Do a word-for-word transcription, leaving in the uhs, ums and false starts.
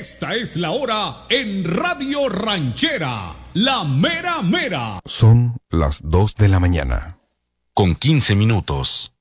Esta es la hora en Radio Ranchera, la mera mera. Son las dos de la mañana. Con quince minutos.